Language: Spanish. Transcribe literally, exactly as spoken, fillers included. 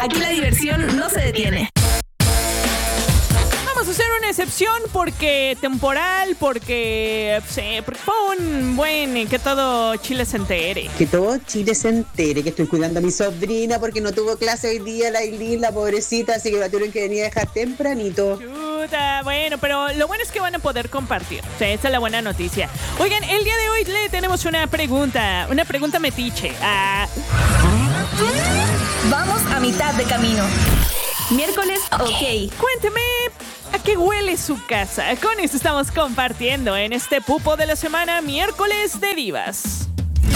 Aquí la diversión no se detiene. Vamos a hacer una excepción porque temporal, porque, sí, porque fue un buen que todo Chile se entere. Que todo Chile se entere que estoy cuidando a mi sobrina porque no tuvo clase hoy día, la Aileen, la pobrecita, así que la tuvieron que venir a dejar tempranito. Chuta, bueno, pero lo bueno es que van a poder compartir. O sea, esa es la buena noticia. Oigan, el día de hoy le tenemos una pregunta, una pregunta metiche. Ah. Vamos a mitad de camino. Miércoles, ok. Cuénteme, ¿a qué huele su casa? Con eso estamos compartiendo en este pupo de la semana, miércoles de divas.